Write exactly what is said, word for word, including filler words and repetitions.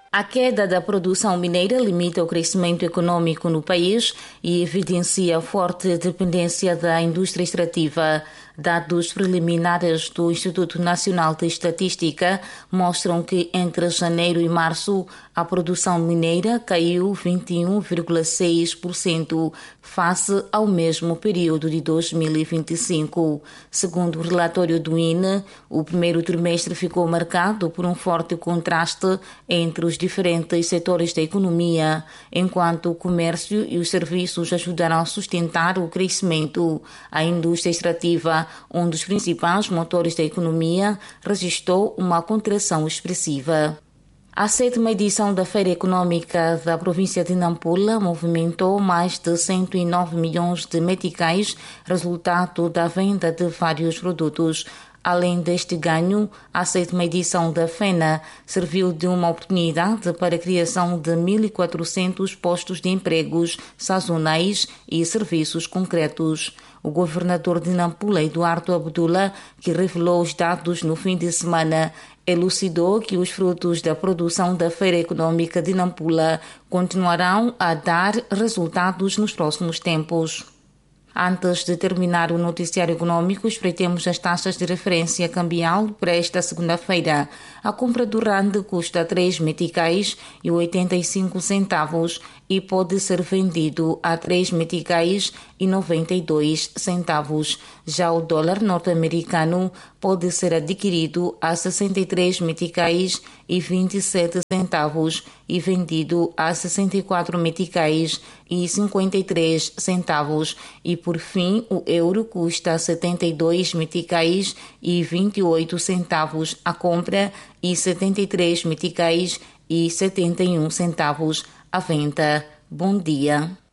A queda da produção mineira limita o crescimento econômico no país e evidencia forte dependência da indústria extrativa. Dados preliminares do Instituto Nacional de Estatística mostram que entre janeiro e março a produção mineira caiu vinte e um vírgula seis por cento face ao mesmo período de dois mil e vinte e cinco. Segundo o relatório do I N E, o primeiro trimestre ficou marcado por um forte contraste entre os diferentes setores da economia, enquanto o comércio e os serviços ajudaram a sustentar o crescimento. A indústria extrativa, um dos principais motores da economia, registrou uma contração expressiva. A sétima edição da Feira Econômica da província de Nampula movimentou mais de cento e nove milhões de meticais, resultado da venda de vários produtos. Além deste ganho, a sétima edição da FENA serviu de uma oportunidade para a criação de mil e quatrocentos postos de empregos sazonais e serviços concretos. O governador de Nampula, Eduardo Abdullah, que revelou os dados no fim de semana, elucidou que os frutos da produção da Feira Econômica de Nampula continuarão a dar resultados nos próximos tempos. Antes de terminar o noticiário econômico, espreitemos as taxas de referência cambial para esta segunda-feira. A compra do rand custa três meticais e oitenta e cinco centavos e pode ser vendido a três meticais e noventa e dois centavos. Já o dólar norte-americano pode ser adquirido a sessenta e três meticais e vinte e sete centavos e vendido a sessenta e quatro meticais e cinquenta e três centavos. E por fim, o euro custa setenta e dois meticais e vinte e oito centavos a compra e setenta e três meticais e setenta e um centavos a venda. Bom dia.